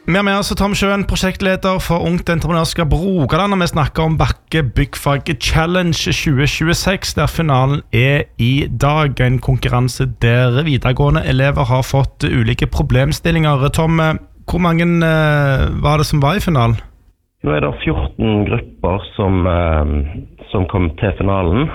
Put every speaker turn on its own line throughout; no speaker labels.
Vi har med oss Tom Sjøen, prosjektleder for Ungt Entreprenørskap Rogaland, og vi snakker om Bakke Byggfag Challenge 2026, der finalen i dag. En konkurranse der videregående elever har fått ulike problemstillinger. Tom, hvor mange var det som var i finalen?
Nå det 14 grupper som kom til finalen,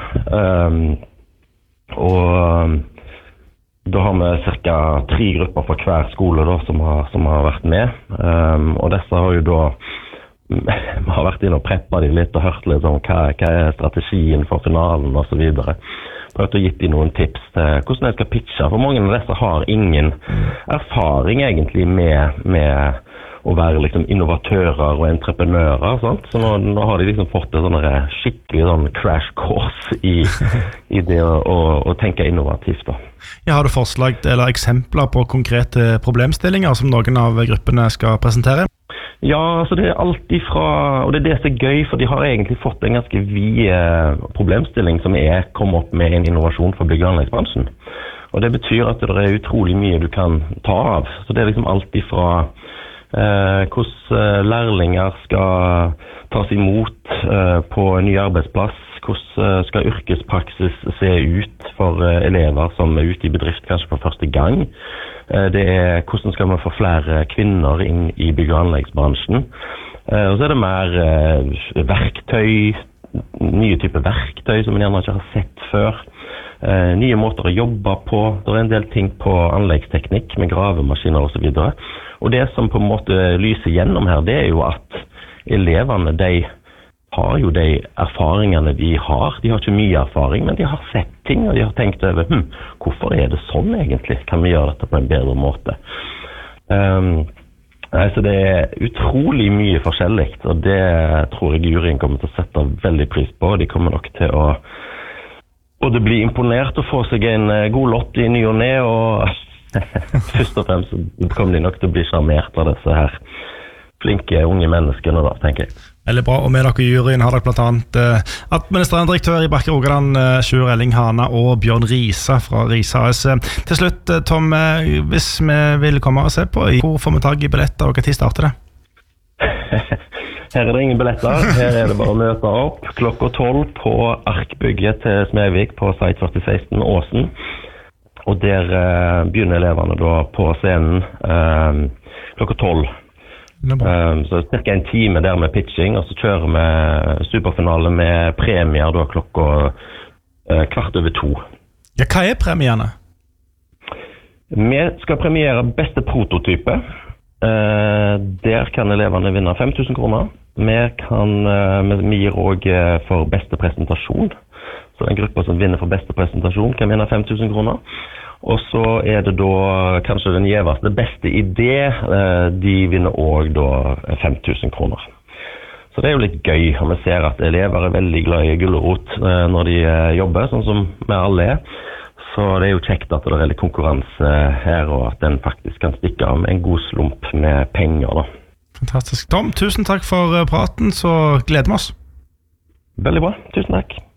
og da har vi cirka 3 grupper fra hver skole da, som har vært med, og disse har jo da vi har vært inn og preppet dem litt og hørt litt om hva strategien for finalen og så videre. Prøvd å gi dem noen tips til hvordan jeg skal pitche, for mange av disse har ingen erfaring egentlig med å være liksom innovatører og entreprenører, sant? Så nå har de liksom fått en skikkelig sånn crash course i det å tenke innovativt da.
Ja, har du forslag eller eksempler på konkrete problemstillinger som noen av gruppene skal presentere?
Ja, altså det alt ifra, og det som gøy, for de har egentlig fått en ganske vid problemstilling som kommet opp med en innovasjon for bygg- og anleggsbransjen. Og det betyr at det utrolig mye du kan ta av. Så det liksom alt ifra hvordan lærlinger skal tas imot på en ny arbeidsplass, hvordan skal yrkespraksis se ut for elever som ute i bedrift kanskje for første gang. Det hvordan skal man få flere kvinner inn i bygg- og anleggsbransjen. Og så det mer verktøy, nye typer verktøy som man gjerne ikke har sett før. Nye måter å jobbe på. Det en del ting på anleggsteknikk med gravemaskiner og så videre. Og det som på en måte lyser gjennom her, det jo at elevene, de har jo de erfaringene de har. De har ikke mye erfaring, men de har sett ting, og de har tenkt over, hvorfor det sånn egentlig? Kan vi gjøre dette på en bedre måte? Så det utrolig mye forskjellig, og det tror jeg juryen kommer til å sette veldig pris på. De kommer nok til å både bli imponert og få seg en god lott i ny og ned, og først og fremst kommer de nok til å bli charmert av disse her flinke unge menneskene da, tenker jeg.
Veldig bra, og med dere i juryen har dere blant annet administrerende direktør i Bakke Rogaland, Sjur Elling Hana, og Bjørn Risa fra Risa AS. Til slutt, Tom, hvis vi vil komme og se på, hvor får vi tag i billetter, og hva tid starter det?
Her det ingen billetter, her det bare å møte opp klokka 12 på Arkbygget til Smedvik på Site 4016 Åsen. Og der begynner eleverne da på scenen klokka 12. Så cirka en time der med pitching, og så kjører vi superfinale med premier da klokka 1:15.
Ja, hva premiene?
Vi skal premiere beste prototype. Der kan eleverne vinne 5 000 kroner. Vi gir også for beste presentasjon. Så en gruppe som vinner for beste presentasjon kan vinne 5 000 kroner. Og så det da kanskje den gjeveste beste idé, de vinner også da 5 000 kroner. Så det jo litt gøy, og vi ser at elever veldig glad i gulrot når de jobber, sånn som vi alle Så det jo kjekt at det litt konkurranse her, og at den faktisk kan stikke av med en god slump med penger da.
Fantastisk. Tom, tusen takk for praten, så gleder vi oss.
Veldig bra, tusen takk.